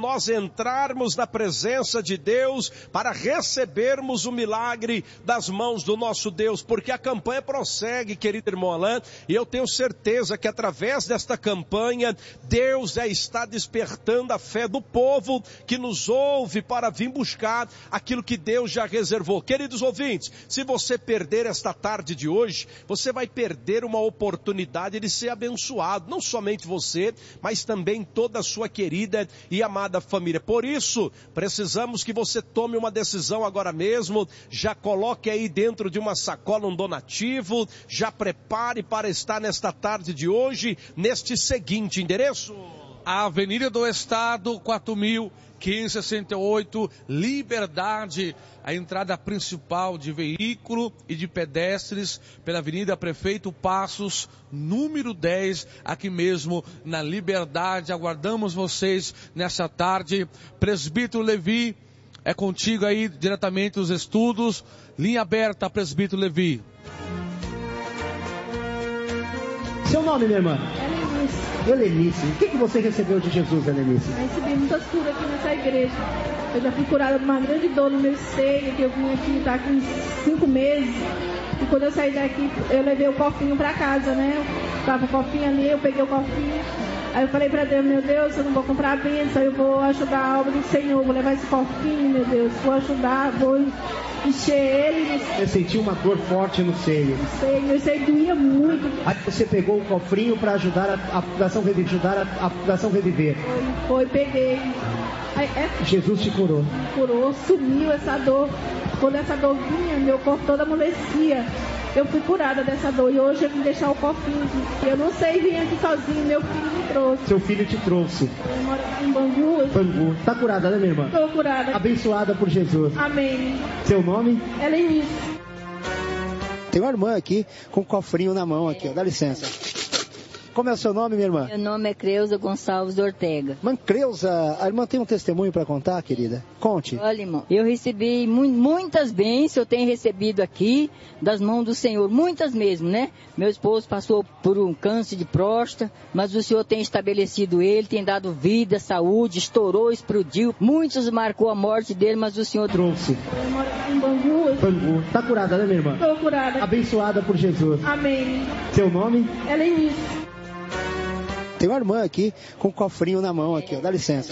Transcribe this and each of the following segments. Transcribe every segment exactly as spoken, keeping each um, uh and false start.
nós entrarmos na presença de Deus para recebermos o milagre das mãos do nosso Deus, porque a campanha prossegue, querido irmão Alain, e eu tenho certeza que através desta campanha, Deus já está despertando a fé do povo que nos ouve para vir buscar aquilo que Deus já reservou. Queridos ouvintes, se você perder esta tarde de hoje, você vai perder uma oportunidade de ser abençoado, não somente você, mas também toda a sua querida e amada família. Por isso, precisamos que você tome uma decisão agora mesmo, já coloque aí dentro de uma sacola um donativo, já prepare para estar nesta tarde de hoje, neste seguinte endereço: Avenida do Estado, quatro mil quinhentos e sessenta e oito, Liberdade, a entrada principal de veículo e de pedestres pela Avenida Prefeito Passos, número dez, aqui mesmo na Liberdade. Aguardamos vocês nessa tarde. Presbítero Levi, é contigo aí diretamente os estudos. Linha aberta, Presbítero Levi. Seu nome, minha irmã? Helenice. O que, que você recebeu de Jesus, Helenice? Eu recebi muitas curas aqui nessa igreja. Eu já fui curada de uma grande dor no meu seio, que eu vim aqui, tá com cinco meses. E quando eu saí daqui, eu levei o cofrinho pra casa, né? Eu tava o cofrinho ali, eu peguei o cofrinho. Aí eu falei pra Deus, meu Deus, eu não vou comprar a bênção, eu vou ajudar a obra do Senhor, vou levar esse cofrinho, meu Deus, vou ajudar, vou encher ele. Eu senti uma dor forte no seio. No seio, meu seio doía muito. Aí você pegou o cofrinho para ajudar a, a Fundação Reviver, ajudar a, a Fundação Reviver. Foi, foi, peguei. Aí, é, Jesus te curou. Curou, sumiu essa dor. Quando essa dor vinha, meu corpo todo amolecia. Eu fui curada dessa dor e hoje eu vim deixar o cofrinho. Eu não sei vir aqui sozinho, meu filho me trouxe. Seu filho te trouxe. Eu moro em Bangu. Bangu. Tá curada, né, minha irmã? Estou curada. Abençoada por Jesus. Amém. Seu nome? Helenice. Tem uma irmã aqui com um cofrinho na mão aqui, ó. Dá licença. Como é o seu nome, minha irmã? Meu nome é Creuza Gonçalves Ortega. Mãe Creuza, a irmã tem um testemunho para contar, querida? Conte. Olha, irmão, eu recebi mu- muitas bênçãos, eu tenho recebido aqui das mãos do Senhor, muitas mesmo, né? Meu esposo passou por um câncer de próstata, mas o Senhor tem estabelecido ele, tem dado vida, saúde, estourou, explodiu. Muitos marcou a morte dele, mas o Senhor trouxe. Eu moro em Bangu. Bangu. Tá curada, né, minha irmã? Estou curada. Abençoada por Jesus. Amém. Seu nome? Helenice. Tem uma irmã aqui com um cofrinho na mão aqui, ó. Dá licença.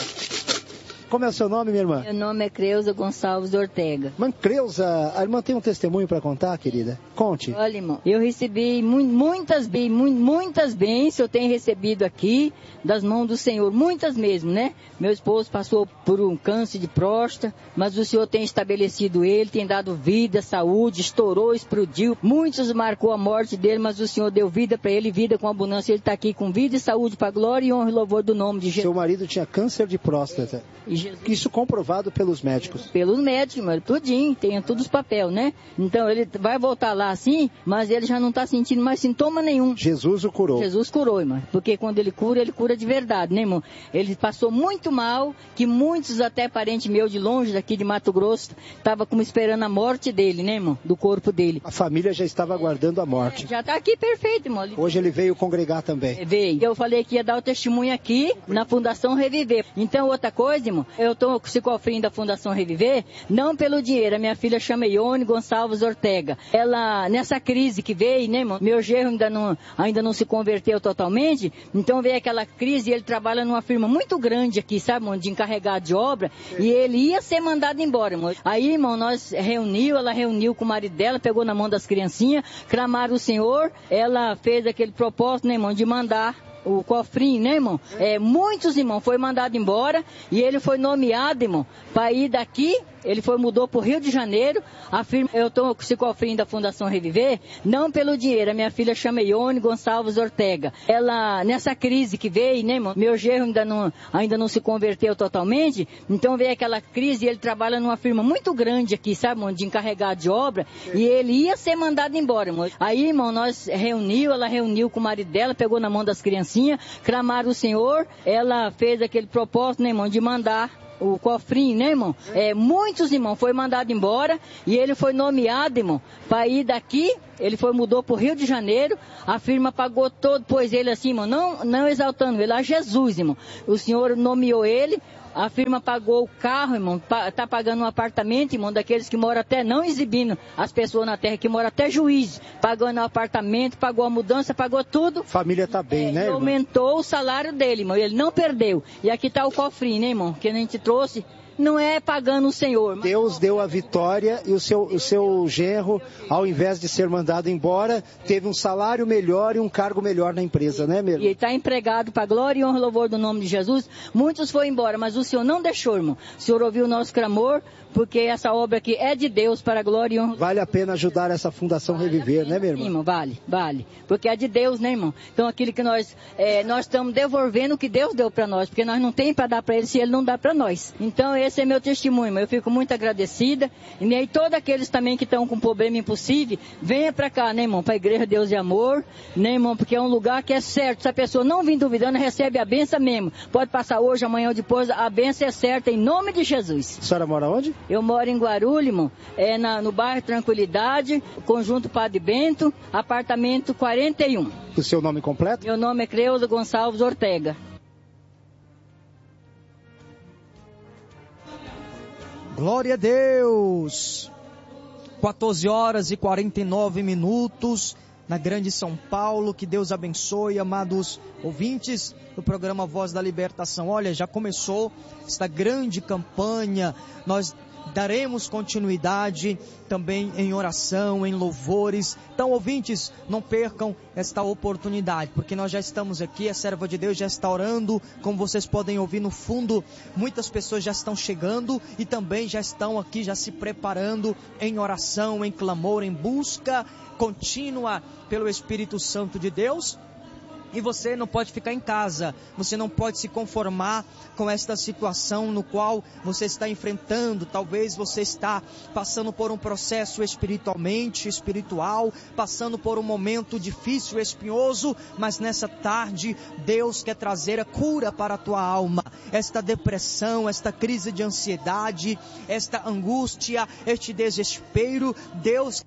Como é o seu nome, minha irmã? Meu nome é Creuza Gonçalves Ortega. Mãe Creuza, a irmã tem um testemunho para contar, querida? Conte. Olha, irmão, eu recebi mu- muitas, bê- mu- muitas bênçãos, eu tenho recebido aqui das mãos do Senhor, muitas mesmo, né? Meu esposo passou por um câncer de próstata, mas o Senhor tem estabelecido ele, tem dado vida, saúde, estourou, explodiu. Muitos marcou a morte dele, mas o Senhor deu vida para ele, vida com abundância. Ele está aqui com vida e saúde para a glória e honra e louvor do nome de Jesus. Seu marido tinha câncer de próstata. Jesus. Isso comprovado pelos médicos. Pelos médicos, mas tudinho, tem todos os papéis, né? Então ele vai voltar lá assim, mas ele já não está sentindo mais sintoma nenhum. Jesus o curou. Jesus curou, irmão. Porque quando ele cura, ele cura de verdade, né, irmão? Ele passou muito mal, que muitos, até parentes meus de longe, daqui de Mato Grosso, estavam como esperando a morte dele, né, irmão? Do corpo dele. A família já estava aguardando a morte. É, já está aqui perfeito, irmão. Hoje ele veio congregar também. Veio. Eu falei que ia dar o testemunho aqui na Fundação Reviver. Então, outra coisa, irmão, eu tô com esse cofrinho da Fundação Reviver, não pelo dinheiro. A minha filha chama Ione Gonçalves Ortega. Ela, nessa crise que veio, né, irmão? Meu genro ainda não, ainda não se converteu totalmente, então veio aquela crise e ele trabalha numa firma muito grande aqui, sabe, irmão, de encarregado de obra, e ele ia ser mandado embora, irmão. Aí, irmão, nós reuniu, ela reuniu com o marido dela, pegou na mão das criancinhas, clamaram o Senhor, ela fez aquele propósito, né, irmão, de mandar o cofrinho, né, irmão? É, muitos, irmão, foi mandado embora e ele foi nomeado, irmão, para ir daqui. Ele foi, mudou para o Rio de Janeiro, a firma, eu estou com esse cofrinho da Fundação Reviver, não pelo dinheiro. A minha filha chama Ione Gonçalves Ortega. Ela, nessa crise que veio, né, irmão? Meu genro ainda não, ainda não se converteu totalmente, então veio aquela crise e ele trabalha numa firma muito grande aqui, sabe, irmão, de encarregado de obra, e ele ia ser mandado embora, irmão. Aí, irmão, nós reuniu, ela reuniu com o marido dela, pegou na mão das criancinhas, clamaram o Senhor, ela fez aquele propósito, né, irmão, de mandar o cofrinho, né, irmão? É, muitos, irmão, foi mandado embora e ele foi nomeado, irmão, para ir daqui. Ele foi, mudou para o Rio de Janeiro, a firma pagou todo, pôs ele assim, irmão, não, não exaltando ele, a Jesus, irmão. O Senhor nomeou ele, A firma pagou o carro, irmão, está pagando um apartamento, irmão, daqueles que moram até, não exibindo as pessoas na terra, que moram até juiz, pagando o apartamento, pagou a mudança, pagou tudo. Família está bem, é, né, irmão? Aumentou o salário dele, irmão, ele não perdeu. E aqui está o cofrinho, né, irmão, que a gente trouxe. Não é pagando o Senhor. Mas... Deus deu a vitória e o seu, o seu genro, ao invés de ser mandado embora, teve um salário melhor e um cargo melhor na empresa, né, mesmo? E ele está empregado para glória e honra e louvor do nome de Jesus. Muitos foram embora, mas o Senhor não deixou, irmão. O Senhor ouviu o nosso clamor, porque essa obra aqui é de Deus para a glória e honra. Vale a pena ajudar essa fundação vale Reviver, pena, né, meu irmão? Sim, irmão? Vale, vale. Porque é de Deus, né, irmão? Então aquilo que nós, é, nós estamos devolvendo o que Deus deu para nós, porque nós não temos para dar para ele se ele não dá para nós. Então esse é meu testemunho, irmão. Eu fico muito agradecida. E aí todos aqueles também que estão com problema impossível, venha para cá, né, irmão? Para a Igreja Deus e Amor, né, irmão? Porque é um lugar que é certo. Se a pessoa não vir duvidando, recebe a benção mesmo. Pode passar hoje, amanhã ou depois, a benção é certa, em nome de Jesus. A senhora mora onde? Eu moro em Guarulhos, irmão, é na, no bairro Tranquilidade, Conjunto Padre Bento, apartamento quarenta e um. O seu nome completo? Meu nome é Cleusa Gonçalves Ortega. Glória a Deus! quatorze horas e quarenta e nove minutos na Grande São Paulo. Que Deus abençoe, amados ouvintes do programa Voz da Libertação. Olha, já começou esta grande campanha. Nós daremos continuidade também em oração, em louvores. Então, ouvintes, não percam esta oportunidade, porque nós já estamos aqui, a serva de Deus já está orando. Como vocês podem ouvir no fundo, muitas pessoas já estão chegando e também já estão aqui, já se preparando em oração, em clamor, em busca contínua pelo Espírito Santo de Deus. E você não pode ficar em casa, você não pode se conformar com esta situação no qual você está enfrentando. Talvez você está passando por um processo espiritualmente, espiritual, passando por um momento difícil, espinhoso, mas nessa tarde Deus quer trazer a cura para a tua alma. Esta depressão, esta crise de ansiedade, esta angústia, este desespero, Deus...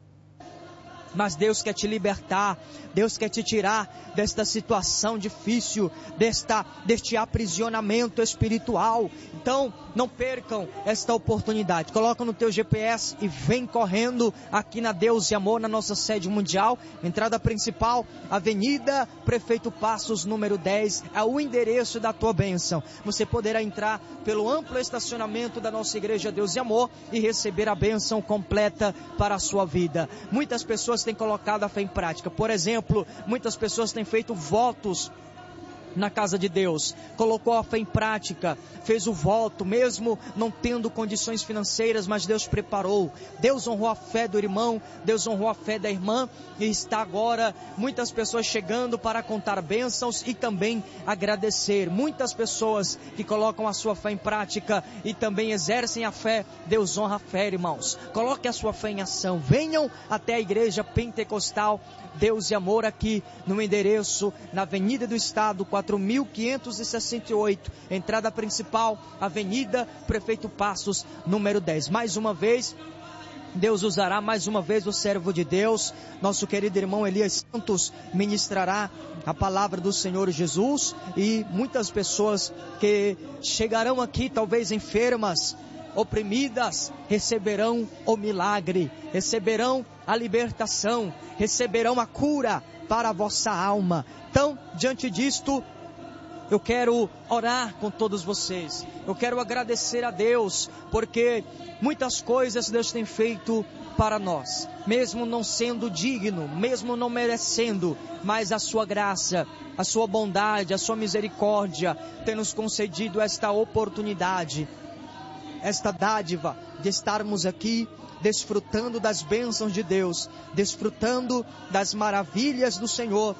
Mas Deus quer te libertar, Deus quer te tirar desta situação difícil, desta, deste aprisionamento espiritual. Então, não percam esta oportunidade. Coloca no teu G P S e vem correndo aqui na Deus e Amor, na nossa sede mundial. Entrada principal, Avenida Prefeito Passos, número dez, é o endereço da tua bênção. Você poderá entrar pelo amplo estacionamento da nossa Igreja Deus e Amor e receber a bênção completa para a sua vida. Muitas pessoas têm colocado a fé em prática. Por exemplo, muitas pessoas têm feito votos na casa de Deus, colocou a fé em prática, fez o voto, mesmo não tendo condições financeiras, mas Deus preparou. Deus honrou a fé do irmão, Deus honrou a fé da irmã, e está agora muitas pessoas chegando para contar bênçãos e também agradecer. Muitas pessoas que colocam a sua fé em prática e também exercem a fé. Deus honra a fé, irmãos. Coloque a sua fé em ação. Venham até a Igreja Pentecostal Deus e Amor, aqui no endereço, na Avenida do Estado, quatro mil quinhentos e sessenta e oito, entrada principal, Avenida Prefeito Passos, número dez. Mais uma vez, Deus usará mais uma vez o servo de Deus, nosso querido irmão Elias Santos, ministrará a palavra do Senhor Jesus, e muitas pessoas que chegarão aqui, talvez enfermas, oprimidas, receberão o milagre, receberão a libertação, receberão a cura para a vossa alma. Então, diante disto, eu quero orar com todos vocês. Eu quero agradecer a Deus, porque muitas coisas Deus tem feito para nós, mesmo não sendo digno, mesmo não merecendo, mas a sua graça, a sua bondade, a sua misericórdia tem nos concedido esta oportunidade, esta dádiva de estarmos aqui desfrutando das bênçãos de Deus, desfrutando das maravilhas do Senhor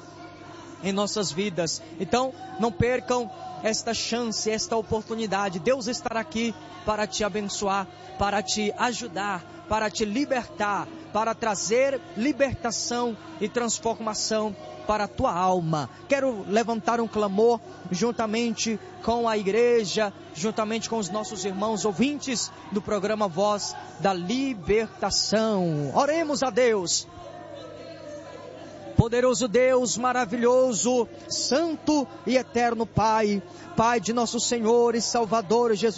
em nossas vidas. Então, não percam esta chance, esta oportunidade. Deus estará aqui para te abençoar, para te ajudar, para te libertar, para trazer libertação e transformação para a tua alma. Quero levantar um clamor juntamente com a igreja, juntamente com os nossos irmãos ouvintes do programa Voz da Libertação. Oremos a Deus. Poderoso Deus, maravilhoso, santo e eterno Pai, Pai de nosso Senhor e Salvador Jesus